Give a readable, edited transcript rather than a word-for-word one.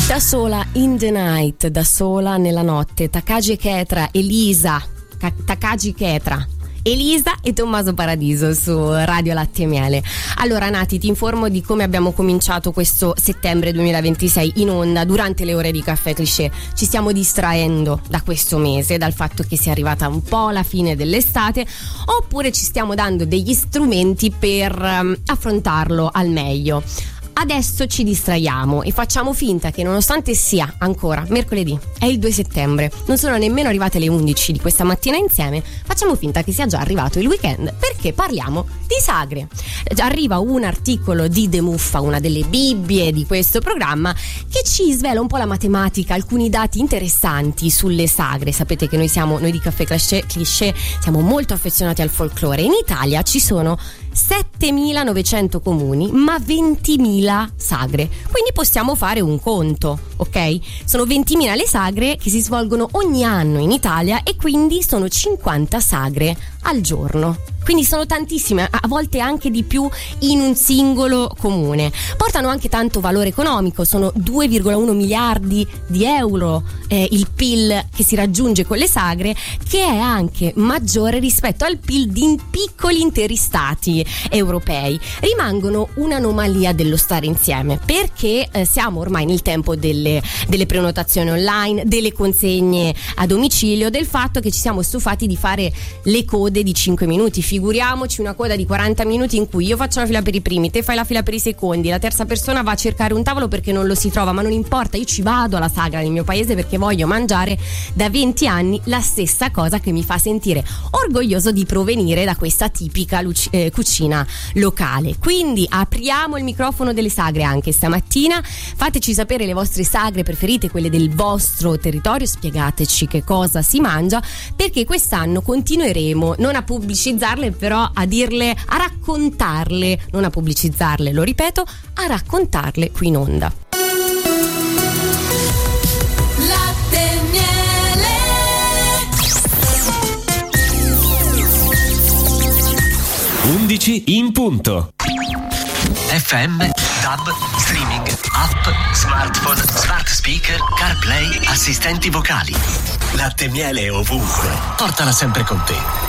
Da sola in the night, da sola nella notte, Takagi Ketra, Elisa e Tommaso Paradiso su Radio Latte e Miele. Allora Nati, ti informo di come abbiamo cominciato questo settembre 2026 in onda durante le ore di Caffè Cliché. Ci stiamo distraendo da questo mese, dal fatto che sia arrivata un po' la fine dell'estate, oppure ci stiamo dando degli strumenti per affrontarlo al meglio. Adesso ci distraiamo e facciamo finta che, nonostante sia ancora mercoledì, è il 2 settembre, non sono nemmeno arrivate le 11 di questa mattina insieme, facciamo finta che sia già arrivato il weekend, perché parliamo di sagre. Arriva un articolo di The Muffa, una delle bibbie di questo programma, che ci svela un po' la matematica, alcuni dati interessanti sulle sagre. Sapete che noi di Caffè Cliché siamo molto affezionati al folklore. In Italia ci sono 7.900 comuni, ma 20.000 sagre. Quindi possiamo fare un conto, ok? Sono 20.000 le sagre che si svolgono ogni anno in Italia e quindi sono 50 sagre al giorno. Quindi sono tantissime, a volte anche di più in un singolo comune. Portano anche tanto valore economico, sono 2,1 miliardi di euro il PIL che si raggiunge con le sagre, che è anche maggiore rispetto al PIL di piccoli interi stati europei. Rimangono un'anomalia dello stare insieme, perché siamo ormai nel tempo delle prenotazioni online, delle consegne a domicilio, del fatto che ci siamo stufati di fare le code di 5 minuti. Figuriamoci una coda di 40 minuti in cui io faccio la fila per i primi, te fai la fila per i secondi, la terza persona va a cercare un tavolo perché non lo si trova, ma non importa, io ci vado alla sagra nel mio paese perché voglio mangiare da 20 anni la stessa cosa che mi fa sentire orgoglioso di provenire da questa tipica cucina locale. Quindi apriamo il microfono delle sagre anche stamattina, fateci sapere le vostre sagre preferite, quelle del vostro territorio, spiegateci che cosa si mangia, perché quest'anno continueremo non a pubblicizzarle, però a dirle, a raccontarle, non a pubblicizzarle, lo ripeto, a raccontarle qui in onda. Latte e Miele. 11 in punto. FM, DAB, streaming, app, smartphone, smart speaker, CarPlay, assistenti vocali. Latte e Miele ovunque. Portala sempre con te.